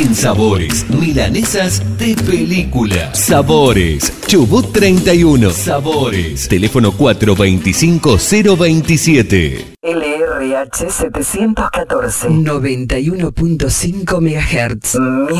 en Sabores, milanesas de película. Sabores, Chubut 31. Sabores, teléfono 425-027. LRH 714 91.5 MHz.